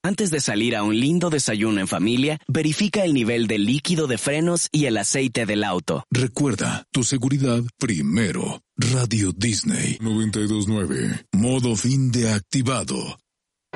Antes de salir a un lindo desayuno en familia, verifica el nivel de líquido de frenos y el aceite del auto. Recuerda, tu seguridad primero. Radio Disney 92.9. Modo fin de activado.